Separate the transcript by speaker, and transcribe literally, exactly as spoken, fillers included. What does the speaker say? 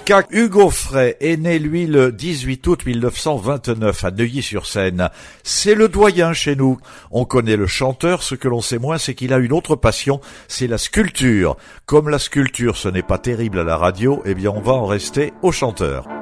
Speaker 1: cas, Hugo Frey est né, lui, le dix-huit août mille neuf cent vingt-neuf à Neuilly-sur-Seine. C'est le doyen chez nous. On connaît le chanteur, ce que l'on sait moins, c'est qu'il a une autre passion, c'est la sculpture. Comme la sculpture, ce n'est pas terrible à la radio, eh bien on va en rester au chanteur.